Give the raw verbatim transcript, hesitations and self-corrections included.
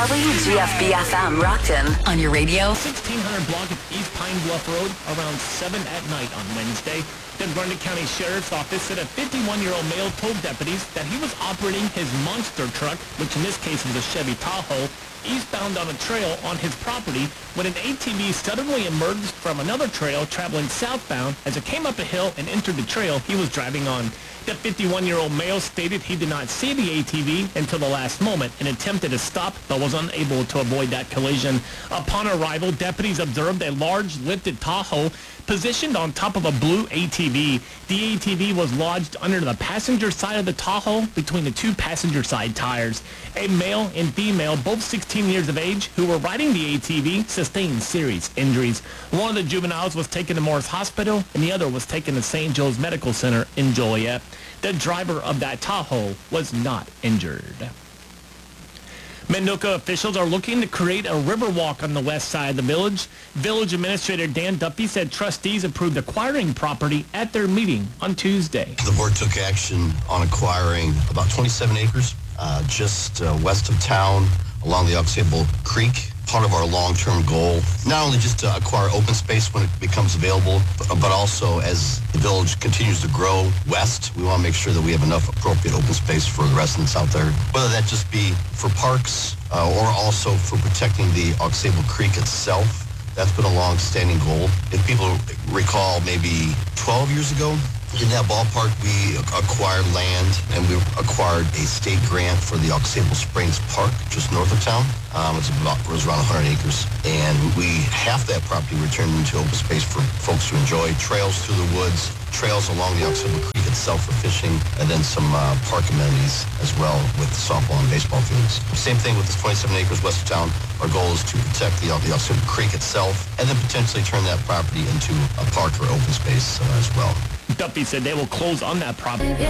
W G F B F M Rockton on your radio. sixteen hundred block of East Pine Bluff Road around seven at night on Wednesday. The Grundy County Sheriff's Office said a fifty-one-year-old male told deputies that he was operating his monster truck, which in this case was a Chevy Tahoe, eastbound on a trail on his property when an A T V suddenly emerged from another trail traveling southbound as it came up a hill and entered the trail he was driving on. The fifty-one-year-old male stated he did not see the A T V until the last moment and attempted to stop but was unable to avoid that collision. Upon arrival, deputies observed a large lifted Tahoe positioned on top of a blue A T V. The A T V was lodged under the passenger side of the Tahoe between the two passenger side tires. A male and female, both sixteen years of age, who were riding the A T V, sustained serious injuries. One of the juveniles was taken to Morris Hospital, and the other was taken to Saint Joe's Medical Center in Joliet. The driver of that Tahoe was not injured. Mendocino officials are looking to create a river walk on the west side of the village. Village Administrator Dan Duffy said trustees approved acquiring property at their meeting on Tuesday. The board took action on acquiring about twenty-seven acres uh, just uh, west of town along the Aux Sable Creek. Part of our long-term goal, not only just to acquire open space when it becomes available, but, but also as the village continues to grow west, we want to make sure that we have enough appropriate open space for the residents out there, whether that just be for parks uh, or also for protecting the Aux Sable Creek itself. That's been a long-standing goal. If people recall, maybe twelve years ago, in that ballpark, we acquired land and we acquired a state grant for the Aux Sable Springs Park, just north of town. Um, it's about, it was around one hundred acres. And we, half that property returned into open space for folks to enjoy. Trails through the woods, trails along the Aux Sable Creek itself for fishing, and then some uh, park amenities as well with softball and baseball fields. Same thing with this twenty-seven acres west of town. Our goal is to protect the, the Aux Sable Creek itself and then potentially turn that property into a park or open space uh, as well. Duffy said they will close on that property.